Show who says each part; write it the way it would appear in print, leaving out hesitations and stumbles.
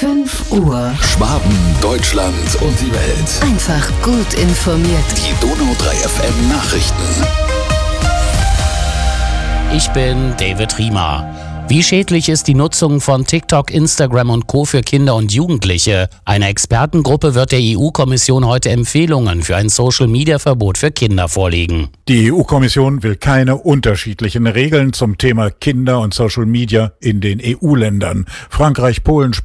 Speaker 1: 5 Uhr.
Speaker 2: Schwaben, Deutschland und die Welt.
Speaker 1: Einfach gut informiert.
Speaker 2: Die Donau 3 FM Nachrichten.
Speaker 3: Ich bin David Riemer. Wie schädlich ist die Nutzung von TikTok, Instagram und Co. für Kinder und Jugendliche? Eine Expertengruppe wird der EU-Kommission heute Empfehlungen für ein Social-Media-Verbot für Kinder vorlegen.
Speaker 4: Die EU-Kommission will keine unterschiedlichen Regeln zum Thema Kinder und Social Media in den EU-Ländern. Frankreich, Polen,